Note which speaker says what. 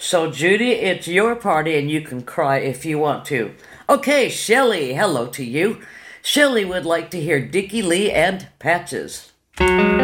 Speaker 1: So, Judy, it's your party and you can cry if you want to. Okay, Shelley, hello to you. Shelley would like to hear Dickie Lee and Patches.